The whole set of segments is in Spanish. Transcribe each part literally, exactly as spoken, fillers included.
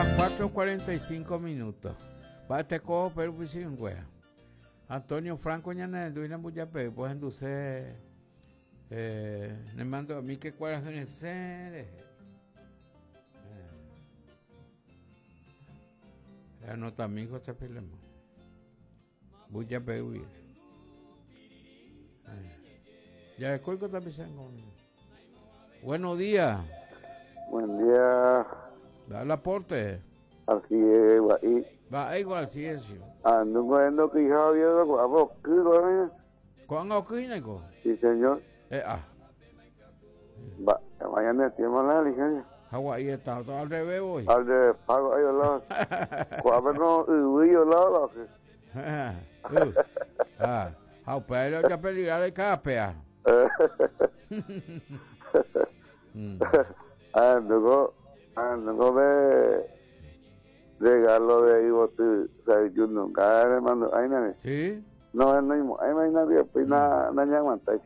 las cuatro cuarenta y cinco minutos. Va este cojo, pero pues un wea. Antonio Franco ñane duina mucha pe, pues entonces eh me mando a mí que cuál es ese. Ya no también cosa pelemos. Mucha pe huir. Ya escucho también con. Buenos días. Buen día. Da el aporte. Así es, guay. Va igual si es yo. Ando cuando que hija había de guapo, ¿qué lo ¿Con oquínico? Sí, señor. Eh, ah. Va, mañana tenemos la licencia. Hawái está todo al revés hoy. Al de pago ahí al lado. Cuando no, uy, yo lado. Ah, ah, pero ya peligrar el capea. Ando ando de regalo de Ivo, tú sabes, yo nunca hermano, ahí no. ¿Sí? No, no, ahí no hay nadie, pues na, na llamantáis.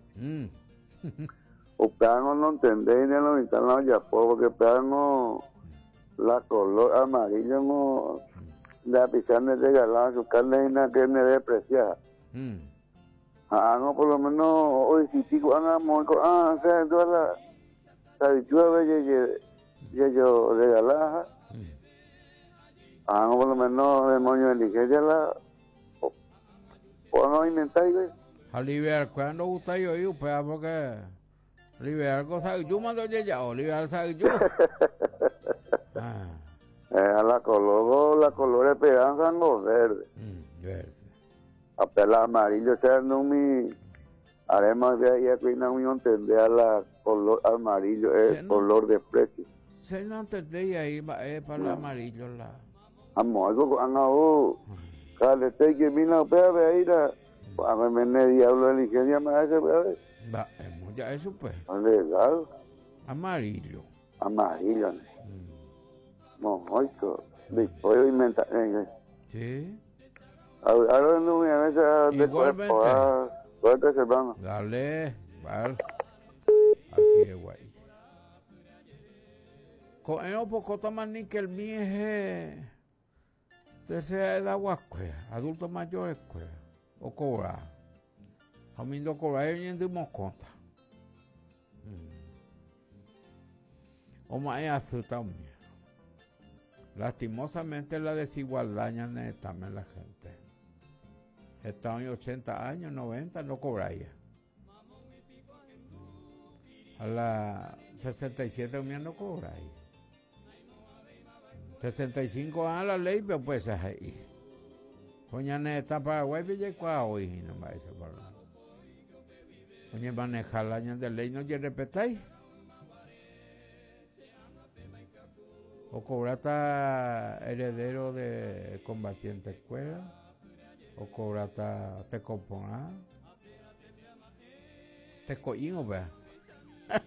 O plano no entendéis ni lo instalado ya, porque plano la color amarillo no la pisarne regalada, su carne y nada que me despreciada. Ah, no, por lo menos hoy si chico, ah, ah, o sea, toda la sabes, llueve, ya yo regalada. Ah, no, por lo menos demonio elige ya la o no inventáis, güey. A liberar, cuando gusta yo, yo, pues, porque liberar cosas, yo mando ya ya, o liberar, ¿sabes yo? Ah. Eh, a la color, la color esperanza los verdes. Mm, verde. A pela amarillo, o sea, no mi, además de ahí, aquí no me entender a la color amarillo, es no, color de precio. Se no entendí ahí, es para el amarillo, la. Amo, algo, ando, Cale, te que vino, pero ahí la, a ver, me diablo de ingeniería, me hace, pero. Va, ya eso pues. Legal. Amarillo. Amarillo, ¿no? No, oigo, después de inventar. Sí. Ahora no me avisa de cuerpo. Suerte, hermano. Dale, vale. Así es, guay. Con el poco toman ni que el mío es tercera edad guascuea, adultos mayores cuea, o cobra. Comiendo cobra y yendo mosconta. O más asusta mío. Lastimosamente la desigualdad ya no está en la gente. Están en ochenta años, noventa, no cobráis. A las sesenta y siete años no cobráis. sesenta y cinco años la ley, pero pues es ahí. Coña neta Paraguay, Villa Cuá hoy, no va a ser para nada. Coña manejar la año de ley, no ya respetáis. O cobrata heredero de combatiente escuela, o cobrata te componá, te coín o vea.